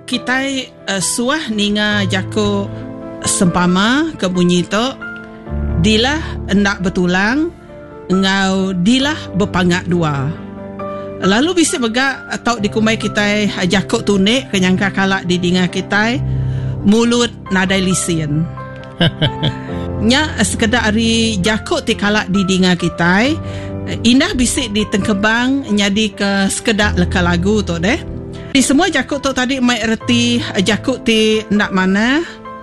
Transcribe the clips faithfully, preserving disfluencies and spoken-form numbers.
kita uh, suah ninga jako sempama ke bunyi tu dilah nak bertulang ngau dilah berpangat dua. Lalu bisa begak atau dikumai kita jako tunik kenyangka kalak di dinga kita mulut nadai lisin. Nya sekedar ari jako ti kalak di dinga kita indah bisik di tengkebang nyadi ke sekedar leka lagu tu deh. Di semua jakut tu tadi mai erti jakut ti nak mana,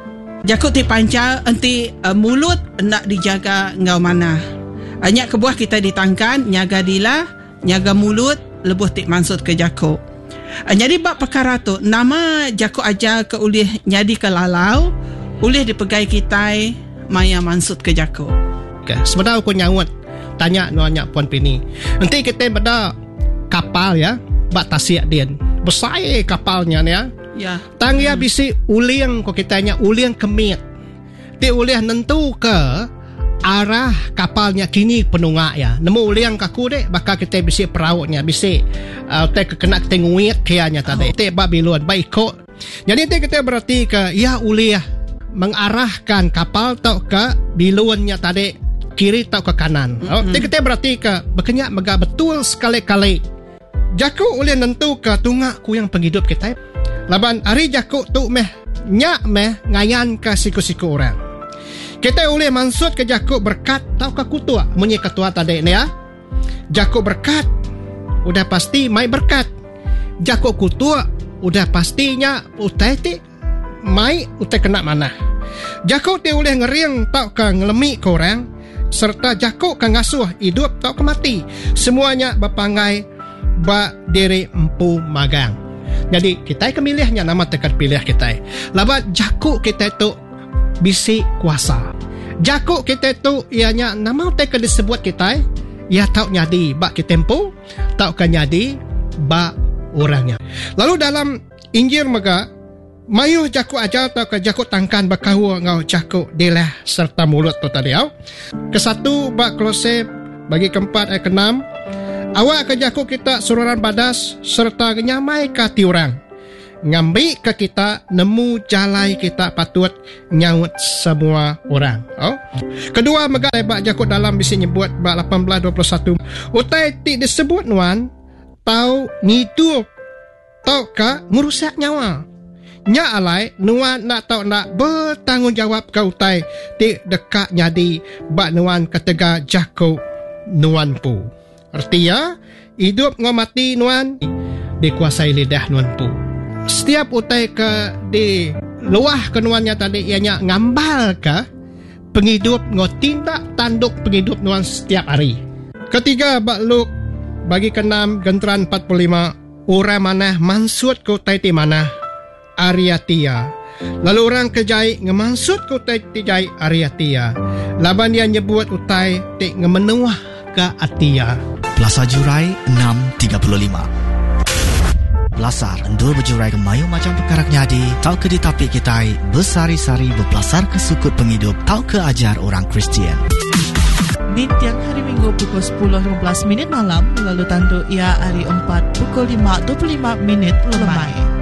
jakut ti pancal enti uh, mulut nak dijaga ngau mana. Hanya kebuah kita ditangkan nyaga dila, nyaga mulut lebuh ti mansut ke jakut. Uh, jadi bab perkara tu nama jakut aja ke ulih nyadi ke lalau, ulih dipegai kita maya mansut ke jakut. Okay. Sebenarnya aku nyawut tanya nuanya Puan Pini. Nanti kita beda kapal ya, bak tasiak dia. Besar kapalnya ya. Ya. Tang ya bisi uliang ko kitanya uliang kemit. Ti uliang nentu ke arah kapalnya kini penunggak ya. Nemu uliang kaku dek bakal kita bisi perautnya bisi uh, te kena tenguit kianya tadi. Oh. Te babilon baik kok. Jadi te kita berarti ke ya uliah mengarahkan kapal tau ke bilonnya tadi kiri tau ke kanan. Mm-hmm. Oh, te kita berarti ke berkenyak mega betul sekali-kali. Jaku ulih nentu ke tungak ku yang penghidup kita. Laban hari jaku tu meh nyak meh ngayan ke siku-siku orang. Kita ulih mansut ke jaku berkat tau ke kutua. Munyi ketua tadi ni ya. Jaku berkat udah pasti mai berkat. Jaku kutua udah pastinya utai ti mai utai kena mana. Jaku ti ulih ngeriang tau ke ngelemi ke orang serta jaku ke ngasuh hidup tau ke mati. Semuanya berpangai ba diri empu magang. Jadi kita kemilihnya nama tekat pilih kita. Laba jaku kita itu bisi kuasa. Jaku kita itu ianya nama tekat disebut kita ya tau nyadi ba kita empu, tau kan nyadi ba orangnya. Lalu dalam Injil mega mayu jaku aja tau ke jaku tangkan bakahu ngau jaku dilah serta mulut tu tadi au. Kesatu ba Kolose bagi keempat ayat keenam. Awak ke jaku kita sururan badas serta nyamai ke tiurang. Ngambil ke kita nemu jalai kita patut nyaut semua orang. Oh. Kedua mega bak jaku dalam bisa nyebut bak lapan belas dua puluh satu. Utai ti disebut nuan tau ngidup tau ka ngurusak nyawa. Nya alai nuan nak tau nak bertanggungjawab ke utai ti dekat nyadi bak nuan ketega jaku nuan pu. Artinya, hidup ngau mati nuan dikuasai lidah nuan pu. Setiap utai ke di luah ke nuannya tadi ianya ngambal ke penghidup ngau tindak tanduk penghidup nuan setiap hari. Ketiga, bak Luk bagi keenam genteran empat puluh lima orang mana mansut ke utai ti mana Ariatia. Lalu orang kejai ngemansut ke utai ti jai Ariatia. Laban dia nyebut utai ti ngemenuah ke Atia. Belasar Jurai enam tiga puluh lima. Belasar endur berjurai ke mayu macam perkara nyadi. Tau ke ditapik kita bersari-sari berbelasar ke sukut penghidup. Tau ke ajar orang Kristian. Di tiang hari Minggu pukul sepuluh lima belas minit malam. Lalu tandu ia hari empat pukul lima dua puluh lima minit lemai.